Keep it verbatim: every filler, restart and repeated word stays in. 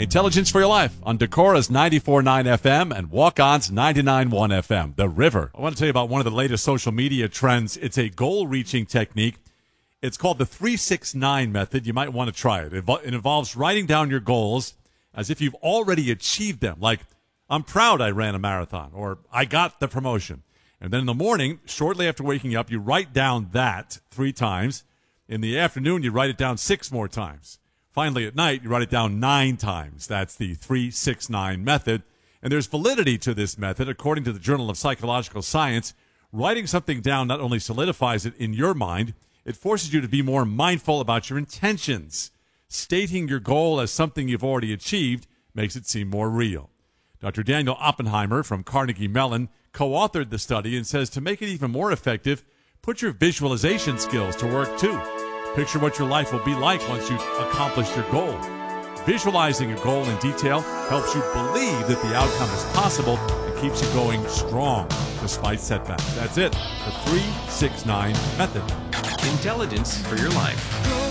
Intelligence for Your Life on Decora's ninety-four point nine F M and Walk-On's ninety-nine point one F M, The River. I want to tell you about one of the latest social media trends. It's a goal-reaching technique. It's called the three six nine method. You might want to try it. It involves writing down your goals as if you've already achieved them. Like, I'm proud I ran a marathon, or I got the promotion. And then in the morning, shortly after waking up, you write down that three times. In the afternoon, you write it down six more times. Finally, at night, you write it down nine times. That's the three six nine method. And there's validity to this method. According to the Journal of Psychological Science, writing something down not only solidifies it in your mind, it forces you to be more mindful about your intentions. Stating your goal as something you've already achieved makes it seem more real. Doctor Daniel Oppenheimer from Carnegie Mellon co-authored the study and says to make it even more effective, put your visualization skills to work too. Picture what your life will be like once you've accomplished your goal. Visualizing a goal in detail helps you believe that the outcome is possible and keeps you going strong despite setbacks. That's it, the three six nine method. Intelligence for your life.